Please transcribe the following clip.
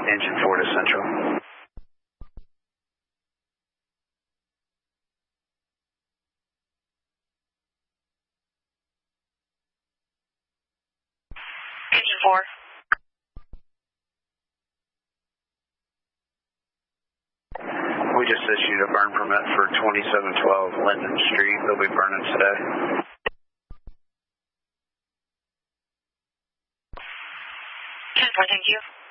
Engine 4 to Central. Engine 4. We just issued a burn permit for 2712 Linden Street. They'll be burning today. 10-4, thank you.